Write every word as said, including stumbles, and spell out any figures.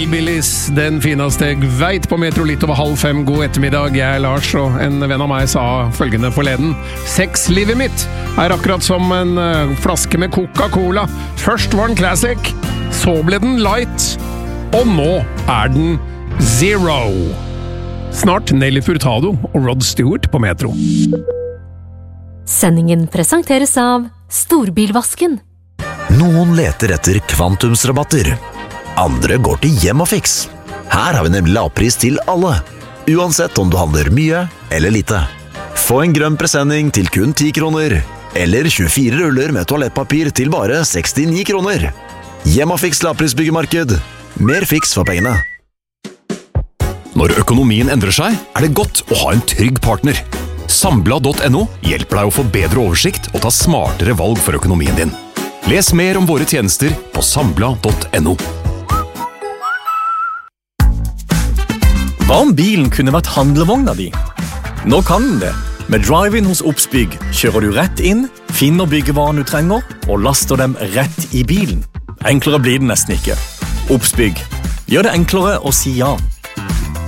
Hillbillies, den fineste jeg vet på Metro litt over halv fem. God ettermiddag, jeg er Lars, og en venn av meg sa følgende forleden. Sexlivet mitt er akkurat som en uh, flaske med Coca-Cola. Først var den classic, så ble den light, og nå er den zero. Snart Nelly Furtado og Rod Stewart på Metro. Sendingen presenteres av Storbilvasken. Noen leter etter kvantumsrabatter. Andre går til Hjemmafix. Her har vi nemlig lavpris til alle, uansett om du handler mye eller lite. Få en grønn presenning til kun ti kroner, eller tjuefire ruller med toalettpapir til bare sekstini kroner. Hjemmafix lavprisbyggemarked. Mer fiks for pengene. Når økonomien endrer seg, er det godt å ha en trygg partner. Sambla punktum no hjelper deg å få bedre oversikt og ta smartere valg for økonomien din. Les mer om våre tjenester på Sambla punktum no. Hva om bilen kunne vært handlevogna di? Nå kan den det. Med Drive-In hos Obsbygg kjører du rett inn, finner byggevarene du trenger, og laster dem rett i bilen. Enklere blir det nesten ikke. Obsbygg. Gjør det enklere å si ja.